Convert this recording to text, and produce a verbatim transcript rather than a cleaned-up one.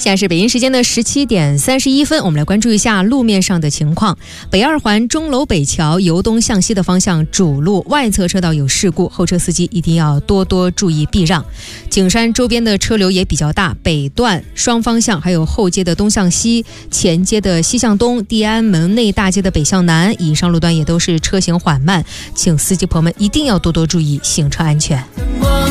现在是北京时间的十七点三十一分，我们来关注一下路面上的情况。北二环钟楼北桥由东向西的方向主路外侧车道有事故，后车司机一定要多多注意避让。景山周边的车流也比较大，北段双方向还有后街的东向西、前街的西向东、地安门内大街的北向南，以上路段也都是车行缓慢，请司机朋友们一定要多多注意行车安全。